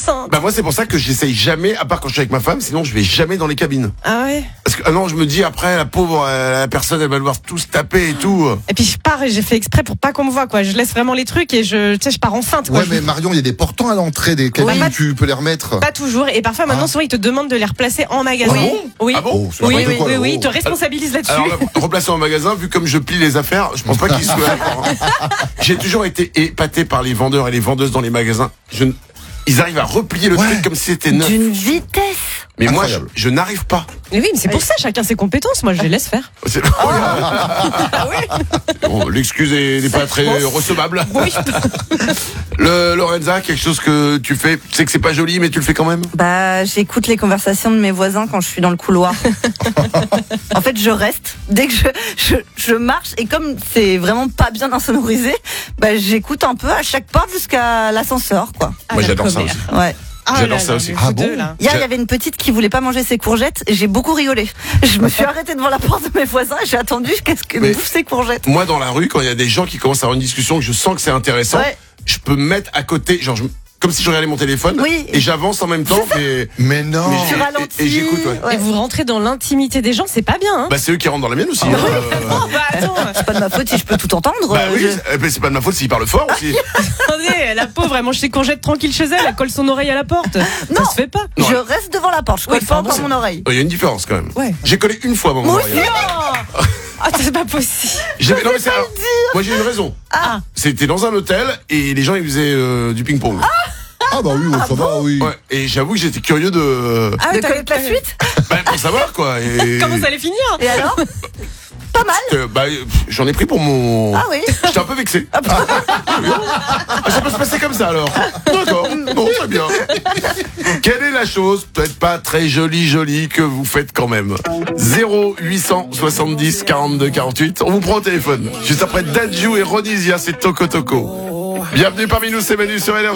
enceinte. Bah moi c'est pour ça que j'essaye jamais, à part quand je suis avec ma femme, sinon je vais jamais dans les cabines. Ah ouais. Parce que non, je me dis après la pauvre la personne elle va devoir tout se taper et tout. Et puis je pars et j'ai fait exprès pour pas qu'on me voit quoi. Je laisse vraiment les trucs et je pars enceinte quoi. Ouais, mais Marion, il y a des portants à l'entrée des cabines, Oui. tu peux les remettre. Pas toujours. Et parfois maintenant souvent ils te demandent de les replacer en magasin. Ah bon Oui. Ah bon Oh, c'est Oui, n'importe oui, quoi, oui, là. oui, Oh. ils te responsabilisent là-dessus. Alors là, replacer en magasin, vu comme je plie les affaires, je pense pas qu'ils soient d'accord. J'ai toujours été épaté par les vendeurs et les vendeuses dans les magasins. Ils arrivent à replier le truc comme si c'était neuf. D'une vitesse. Mais moi, Incroyable. je n'arrive pas. Mais oui, mais c'est pour ça, chacun ses compétences. Moi, je les laisse faire. C'est- Bon, l'excuse n'est pas très recevable. Oui. Lorenza, quelque chose que tu fais, tu sais que c'est pas joli, mais tu le fais quand même. Bah, j'écoute les conversations de mes voisins quand je suis dans le couloir. En fait, je reste. Dès que je marche, et comme c'est vraiment pas bien insonorisé, bah, j'écoute un peu à chaque porte jusqu'à l'ascenseur, quoi. Moi, j'adore ça aussi. Ouais. J'adore ça aussi. Ah bon Hier, il y avait une petite qui voulait pas manger ses courgettes et j'ai beaucoup rigolé. Je me suis arrêtée devant la porte de mes voisins et j'ai attendu qu'est-ce que Mais- bouffent ces courgettes. Moi, dans la rue, quand il y a des gens qui commencent à avoir une discussion, que je sens que c'est intéressant, Ouais. je peux me mettre à côté, genre, comme si je regardais mon téléphone, Oui. et j'avance en même temps, Mais non. Mais Tu Et- ralentis. et j'écoute, ouais. Et vous rentrez dans l'intimité des gens, c'est pas bien. Hein. bah, c'est eux qui rentrent dans la mienne aussi. Oh, bah attends. C'est pas de ma faute si je peux tout entendre. Bah oui, je- mais c'est pas de ma faute s'ils parlent fort aussi. Attendez, la pauvre, elle mange ses courgettes tranquille chez elle, elle colle son oreille à la porte. Ça se fait pas. Non. Je reste devant la porte, je colle Oui, pas enfin, encore bon, mon oreille. Il y a une différence quand même. Ouais. J'ai collé une fois mon Moi oreille. Ah, c'est pas possible. Non, mais c'est moi j'ai une raison. Ah. C'était dans un hôtel et les gens ils faisaient du ping-pong. Ah bah oui, ça va, oui. Ouais. Et j'avoue que j'étais curieux de Ah, De t'as- connaître la suite. bah, pour savoir quoi. Et... Comment ça allait finir? Et alors Pas mal. Bah, j'en ai pris pour mon. Ah oui. J'étais un peu vexé. Ah, ça peut se passer comme ça alors. D'accord. Bon, très bien. Quelle est la chose, peut-être pas très jolie, que vous faites quand même? 0870 42 48. On vous prend au téléphone. Juste après Dadju et Ronisia, c'est Toko Toko. Bienvenue parmi nous, c'est Manu sur LRG.